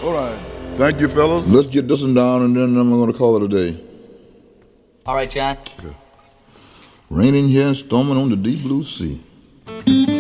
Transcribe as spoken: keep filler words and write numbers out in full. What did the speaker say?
All right. Thank you, fellas. Let's get this one down, and then I'm going to call it a day. All right, John. Okay. Raining here and storming on the deep blue sea.